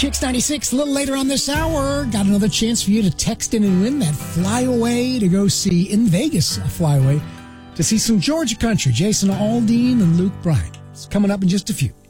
Kicks 96, a little later on this hour. Got another chance for you to text in and win that flyaway to go see in Vegas, a flyaway to see some Georgia country. Jason Aldean and Luke Bryan. It's coming up in just a few.